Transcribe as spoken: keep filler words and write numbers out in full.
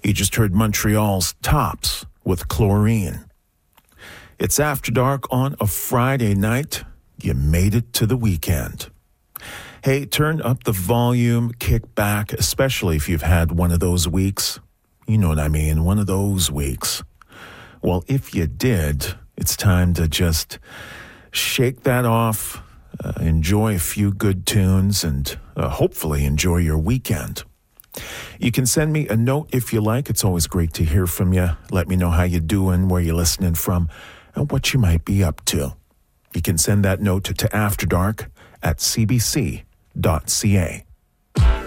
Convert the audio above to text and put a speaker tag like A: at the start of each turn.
A: You just heard Montreal's Tops with Chlorine. It's After Dark on a Friday night. You made it to the weekend. Hey, turn up the volume, kick back, especially if you've had one of those weeks. You know what I mean, one of those weeks. Well, if you did, it's time to just shake that off, uh, enjoy a few good tunes, and uh, hopefully enjoy your weekend. You can send me a note if you like. It's always great to hear from you. Let me know how you're doing, where you're listening from, and what you might be up to. You can send that note to, to After Dark at c b c dot c a.